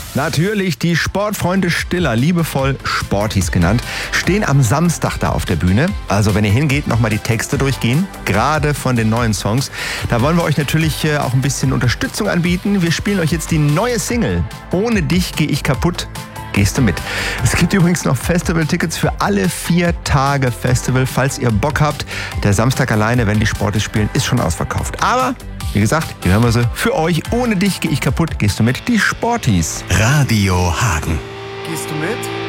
Natürlich, die Sportfreunde Stiller, liebevoll Sporties genannt, stehen am Samstag da auf der Bühne. Also wenn ihr hingeht, nochmal die Texte durchgehen, gerade von den neuen Songs. Da wollen wir euch natürlich auch ein bisschen Unterstützung anbieten. Wir spielen euch jetzt die neue Single. Ohne dich gehe ich kaputt. Gehst du mit? Es gibt übrigens noch Festival-Tickets für alle 4 Tage Festival, falls ihr Bock habt. Der Samstag alleine, wenn die Sportis spielen, ist schon ausverkauft. Aber, wie gesagt, hier hören wir sie. Für euch, ohne dich gehe ich kaputt. Gehst du mit? Die Sportis. Radio Hagen. Gehst du mit?